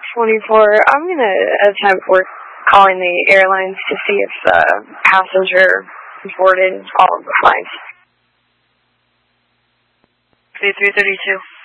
24. I'm going to attempt calling the airlines to see if passenger boarded all of the flights. B332.